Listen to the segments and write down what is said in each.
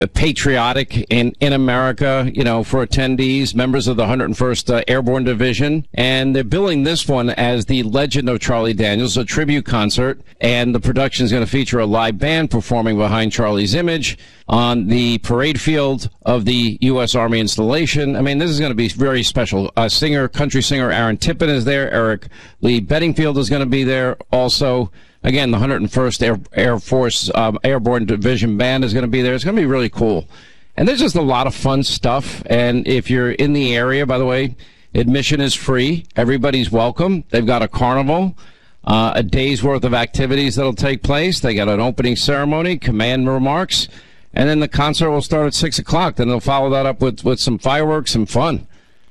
patriotic in America, you know, for attendees, members of the 101st Airborne Division. And they're billing this one as the Legend of Charlie Daniels, a tribute concert. And the production is going to feature a live band performing behind Charlie's image on the parade field of the U.S. Army installation. I mean, this is going to be very special. Country singer Aaron Tippin is there. Eric Lee Bedingfield is going to be there also. Again, the 101st Air Force Airborne Division Band is going to be there. It's going to be really cool. And there's just a lot of fun stuff. And if you're in the area, by the way, admission is free. Everybody's welcome. They've got a carnival, a day's worth of activities that'll take place. They got an opening ceremony, command remarks, and then the concert will start at 6 o'clock. Then they'll follow that up with some fireworks and fun.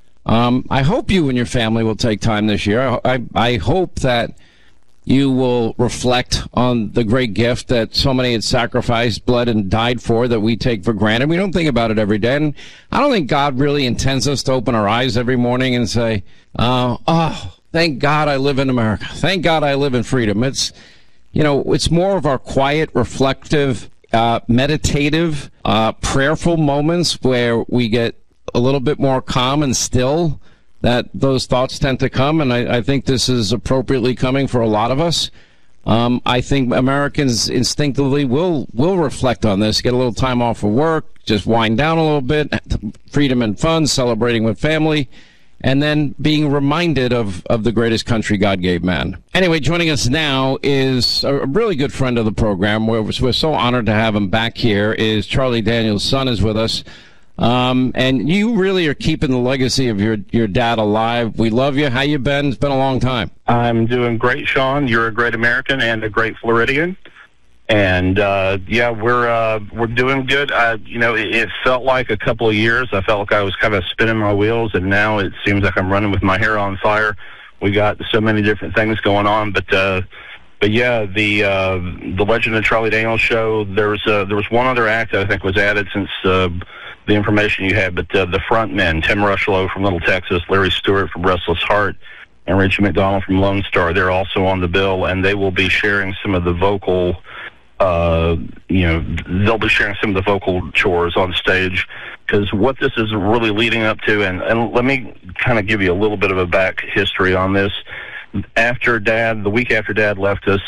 I hope you and your family will take time this year. I hope that you will reflect on the great gift that so many had sacrificed, bled, and died for that we take for granted. We don't think about it every day. And I don't think God really intends us to open our eyes every morning and say, oh, thank God I live in America. Thank God I live in freedom. It's, you know, it's more of our quiet, reflective, meditative, prayerful moments where we get a little bit more calm and still, that those thoughts tend to come, and I think this is appropriately coming for a lot of us. I think Americans instinctively will reflect on this, get a little time off of work, just wind down a little bit, freedom and fun, celebrating with family, and then being reminded of the greatest country God gave man. Anyway, joining us now is a really good friend of the program. We're so honored to have him back here. Is Charlie Daniels' son is with us. And you really are keeping the legacy of your dad alive. We love you. How you been? It's been a long time. I'm doing great, Sean. You're a great American and a great Floridian. And, yeah, we're doing good. You know, it felt like a couple of years. I felt like I was kind of spinning my wheels, and now it seems like I'm running with my hair on fire. We got so many different things going on, but yeah, the Legend of Charlie Daniels show, there was one other act that I think was added since, the information you had, but the front men, Tim Rushlow from Little Texas, Larry Stewart from Restless Heart, and Richie McDonald from Lone Star, they're also on the bill, and they will be sharing some of the vocal, you know, they'll be sharing some of the vocal chores on stage, because what this is really leading up to, and let me kind of give you a little bit of a back history on this. The week after Dad left us,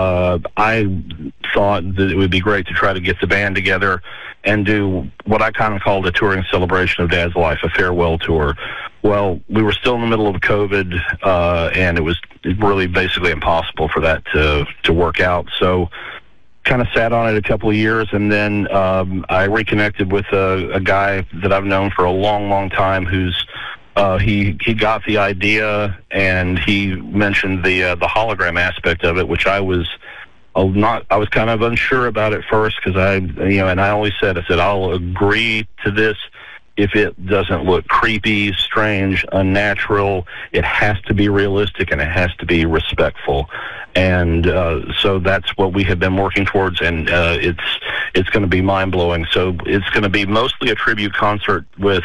I thought that it would be great to try to get the band together and do what I kind of called a touring celebration of Dad's life, a farewell tour. Well, we were still in the middle of COVID, and it was really basically impossible for that to work out. So kind of sat on it a couple of years, and then I reconnected with a guy that I've known for a long, long time who's he got the idea, and he mentioned the hologram aspect of it, which I was kind of unsure about at first, because and I always said, I'll agree to this if it doesn't look creepy, strange, unnatural. It has to be realistic, and it has to be respectful. And so that's what we have been working towards, and it's going to be mind-blowing. So it's going to be mostly a tribute concert with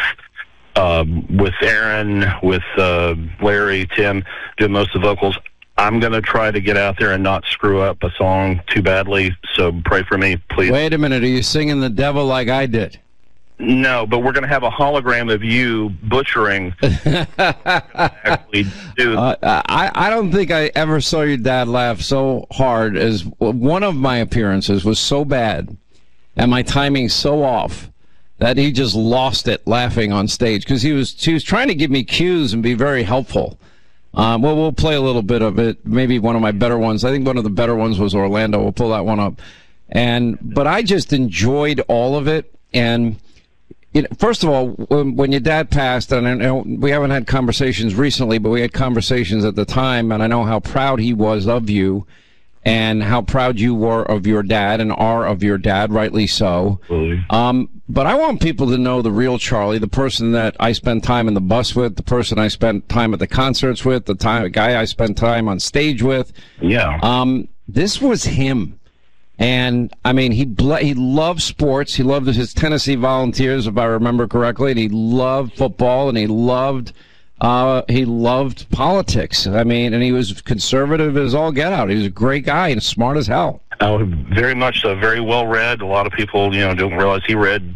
Aaron, with Larry, Tim, doing most of the vocals. I'm going to try to get out there and not screw up a song too badly, so pray for me, please. Wait a minute, are you singing The Devil like I did? No, but we're going to have a hologram of you butchering. Actually do. I don't think I ever saw your dad laugh so hard as one of my appearances was so bad, and my timing so off, that he just lost it laughing on stage, because he was trying to give me cues and be very helpful. Well, we'll play a little bit of it. Maybe one of my better ones. I think one of the better ones was Orlando. We'll pull that one up. But I just enjoyed all of it. And first of all, when your dad passed, and I know we haven't had conversations recently, but we had conversations at the time, and I know how proud he was of you, and how proud you were of your dad, and are of your dad, rightly so. But I want people to know the real Charlie, the person that I spent time in the bus with, the person I spent time at the concerts with, the guy I spent time on stage with. Yeah. This was him. And, I mean, he loved sports. He loved his Tennessee Volunteers, if I remember correctly, and he loved football, and he loved politics. I mean, and he was conservative as all get out. He was a great guy and smart as hell. Very much so. Very well read. A lot of people, don't realize he read